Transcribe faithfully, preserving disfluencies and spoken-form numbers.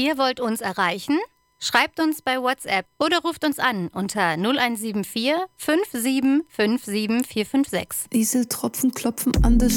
Ihr wollt uns erreichen? Schreibt uns bei WhatsApp oder ruft uns an unter null eins sieben vier fünf sieben fünf sieben vier fünf sechs. Diese Tropfen klopfen an das